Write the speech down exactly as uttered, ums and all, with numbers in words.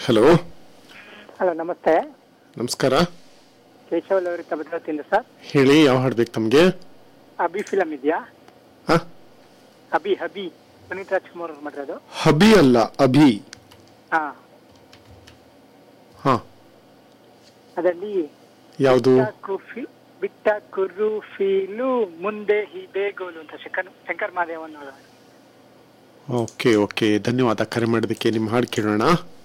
Hello. Hello, ನಮಸ್ತೆ. ನಮಸ್ಕಾರ. ಕೇಶವಲ್ ಅವರಿಂದ ಭದ್ರಾವತಿಯಿಂದ ಸರ್. ಹೇಳಿ, ಯಾವ ಹಾಡು ಬೇಕು ತಮಗೆ? ಅಭಿ ಫಿಲಮ್ ಇದೆಯಾ? ಹಾ, ಅಭಿ ಅಭಿ ಪುನೀತ್ ರಾಜ್ಕುಮಾರ್ ಅವ್ರು ಮಾಡಿರೋದು. ಹಬಿ ಅಲ್ಲ, ಅಭಿ. ಹಾ, ಹಾ, ಅದರಲ್ಲಿ ಯಾವುದು? ಬಿಟ್ಟ ಕುರು ಫೀಲು ಮುಂದೆ ಹಿ ಬೇಗೋಲು ಅಂತ ಶಂಕರ್ ಶಂಕರ್ ಮಹಾದೇವನ್ ಅವರು. ಓಕೆ ಓಕೆ, ಧನ್ಯವಾದ ಕರೆ ಮಾಡೋದಕ್ಕೆ. ನಿಮ್ಮ ಹಾಡು ಕೇಳೋಣ.